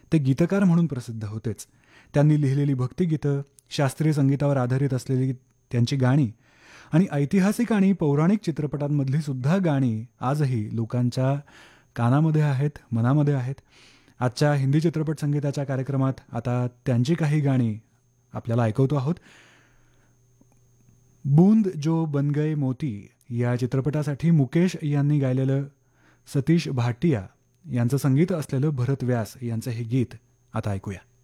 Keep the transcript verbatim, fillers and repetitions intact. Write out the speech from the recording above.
ते गीतकार म्हणून प्रसिद्ध होतेच. त्यांनी लिहिलेली भक्तिगीतं, शास्त्रीय संगीतावर आधारित असलेली त्यांची गाणी आणि ऐतिहासिक आणि पौराणिक चित्रपटांमधली सुद्धा गाणी आजही लोकांच्या कानामध्ये आहेत, मनामध्ये आहेत. आजच्या हिंदी चित्रपट संगीताच्या कार्यक्रमात आता त्यांची काही गाणी आपल्याला ऐकवतो आहोत. बूंद जो बन गए मोती या चित्रपटासाठी मुकेश यांनी गायलेलं सतीश भाटिया यांचं संगीत असलेलं भरत व्यास यांचं हे गीत आता ऐकूया.